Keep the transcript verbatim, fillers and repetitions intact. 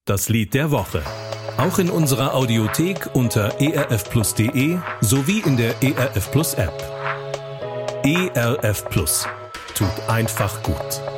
Das Lied der Woche. Auch in unserer Audiothek unter erfplus punkt de sowie in der E R F Plus App. E R F Plus. Tut einfach gut.